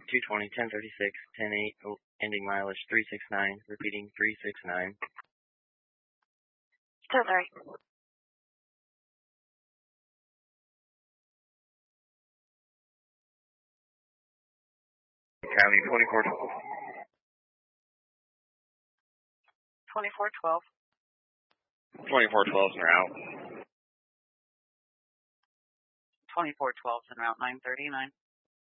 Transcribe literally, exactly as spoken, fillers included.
two twenty, ten thirty-six, ten eight, ending mileage three six nine, repeating three six nine. So sorry. County twenty-four twelve. twenty-four twelve. twenty-four twelve en route. twenty-four twelve en route, nine thirty-nine.